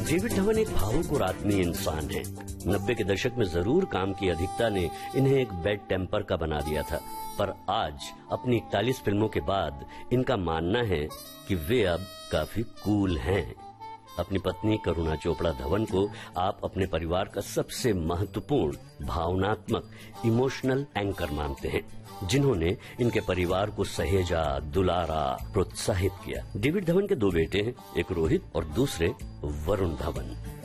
David Dhawan एक भावुक और आत्मीय इंसान है। 90 के दशक में जरूर काम की अधिकता ने इन्हें एक बैड टेम्पर का बना दिया था, पर आज अपनी 41 फिल्मों के बाद इनका मानना है कि वे अब काफी कूल हैं। अपनी पत्नी करुणा चोपड़ा धवन को आप अपने परिवार का सबसे महत्वपूर्ण भावनात्मक इमोशनल एंकर मानते हैं, जिन्होंने इनके परिवार को सहेजा, दुलारा, प्रोत्साहित किया। डेविड धवन के 2 बेटे हैं, एक रोहित और दूसरे वरुण धवन।